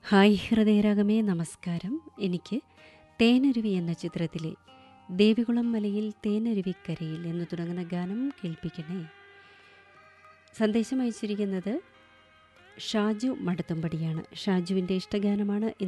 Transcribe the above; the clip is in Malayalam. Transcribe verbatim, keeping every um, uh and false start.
ഹായ് ഹൃദയരാഗമേ നമസ്കാരം. എനിക്ക് തേനരുവി എന്ന ചിത്രത്തിലെ ദേവികുളം മലയിൽ തേനരുവിക്കരയിൽ എന്ന് തുടങ്ങുന്ന ഗാനം കേൾപ്പിക്കണേ. സന്ദേശം അയച്ചിരിക്കുന്നത് ഷാജു മടത്തുംപടിയാണ്. ഷാജുവിൻ്റെ ഇഷ്ടഗാനമാണ്